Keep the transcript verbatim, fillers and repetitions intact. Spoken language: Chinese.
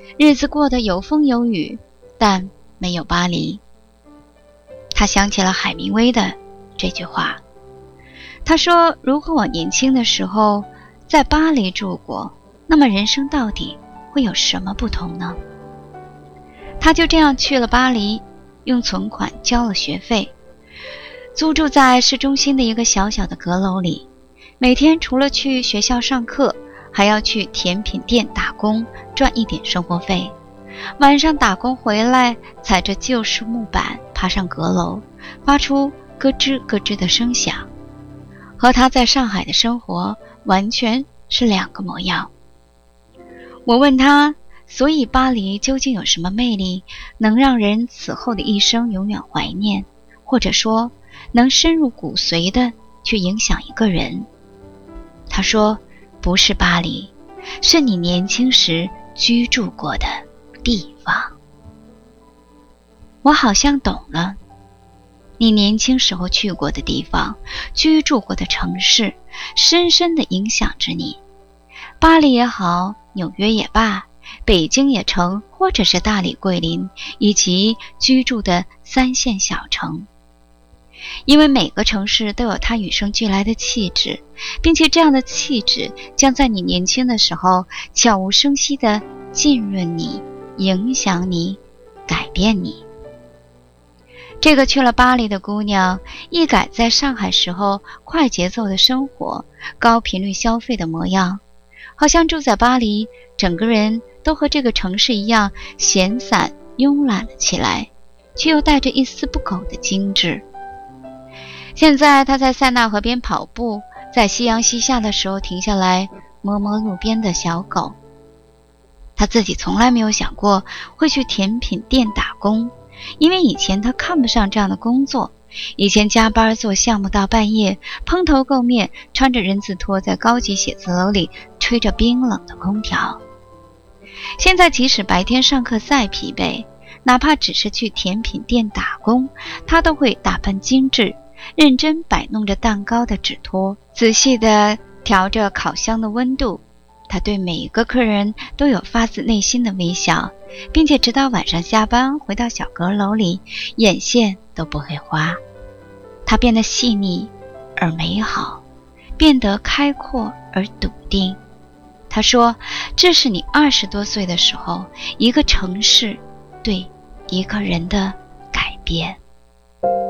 日子过得有风有雨，但没有巴黎。他想起了海明威的这句话，他说，如果我年轻的时候在巴黎住过，那么人生到底会有什么不同呢？他就这样去了巴黎，用存款交了学费，租住在市中心的一个小小的阁楼里，每天除了去学校上课，还要去甜品店打工，赚一点生活费。晚上打工回来，踩着旧式木板爬上阁楼，发出咯吱咯吱的声响，和他在上海的生活完全是两个模样。我问他，所以巴黎究竟有什么魅力，能让人此后的一生永远怀念，或者说能深入骨髓的去影响一个人？他说，不是巴黎，是你年轻时居住过的地方。我好像懂了，你年轻时候去过的地方，居住过的城市，深深地影响着你。巴黎也好，纽约也罢，北京也成，或者是大理、桂林，以及居住的三线小城。因为每个城市都有它与生俱来的气质，并且这样的气质将在你年轻的时候悄无声息地浸润你，影响你，改变你。这个去了巴黎的姑娘，一改在上海时候快节奏的生活，高频率消费的模样，好像住在巴黎，整个人都和这个城市一样闲散慵懒了起来，却又带着一丝不苟的精致。现在她在塞纳河边跑步，在夕阳西下的时候停下来摸摸路边的小狗。她自己从来没有想过会去甜品店打工，因为以前她看不上这样的工作，以前加班做项目到半夜，蓬头垢面，穿着人字拖在高级写字楼里吹着冰冷的空调。现在即使白天上课再疲惫，哪怕只是去甜品店打工，她都会打扮精致，认真摆弄着蛋糕的纸托，仔细地调着烤箱的温度。他对每一个客人都有发自内心的微笑，并且直到晚上下班回到小阁楼里，眼线都不会花。他变得细腻而美好，变得开阔而笃定。他说，这是你二十多岁的时候，一个城市对一个人的改变。